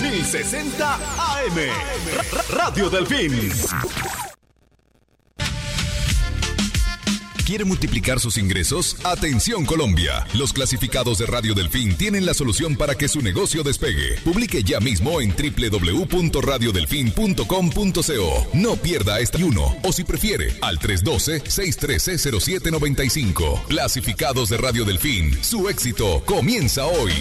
1060 AM. Radio Delfín. ¿Quiere multiplicar sus ingresos? Atención Colombia. Los clasificados de Radio Delfín tienen la solución para que su negocio despegue. Publique ya mismo en www.radiodelfin.com.co. No pierda este uno, o si prefiere, al 312-613-0795. Clasificados de Radio Delfín. Su éxito comienza hoy.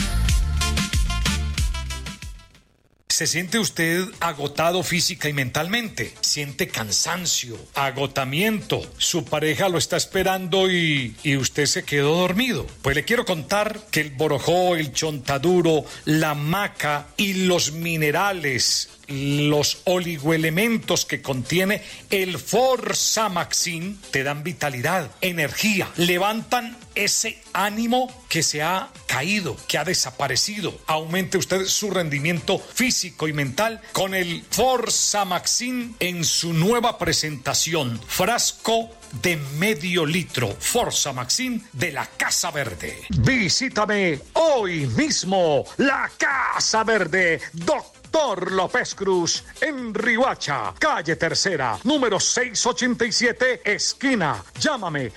¿Se siente usted agotado física y mentalmente? ¿Siente cansancio, agotamiento? ¿Su pareja lo está esperando y usted se quedó dormido? Pues le quiero contar que el borojó, el chontaduro, la maca y los minerales, los oligoelementos que contiene el Forsamaxin te dan vitalidad, energía, levantan ese ánimo que se ha caído, que ha desaparecido. Aumente usted su rendimiento físico y mental con el Forsamaxin en su nueva presentación. Frasco de medio litro. Forsamaxin de la Casa Verde. Visítame hoy mismo, la Casa Verde, Doctor López Cruz, en Riohacha, calle Tercera, número 687, esquina. Llámame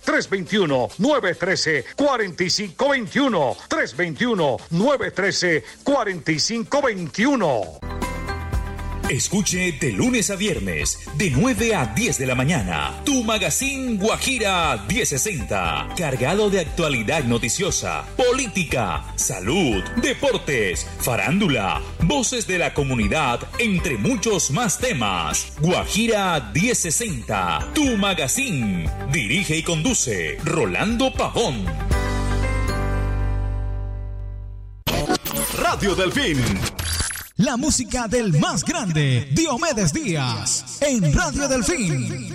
321-913-4521. 321-913-4521. Escuche de lunes a viernes, de 9 a 10 de la mañana, tu magazine Guajira 1060, cargado de actualidad noticiosa, política, salud, deportes, farándula, voces de la comunidad, entre muchos más temas. Guajira 1060, tu magazine. Dirige y conduce Rolando Pavón. Radio Delfín. La música del más grande, Diomedes Díaz, en Radio Delfín.